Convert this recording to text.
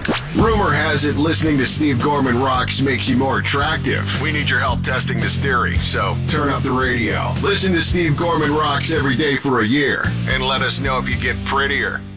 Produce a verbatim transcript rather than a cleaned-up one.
Rumor has it listening to Steve Gorman Rocks makes you more attractive. We need your help testing this theory, so turn up the radio. Listen to Steve Gorman Rocks every day for a year, and let us know if you get prettier.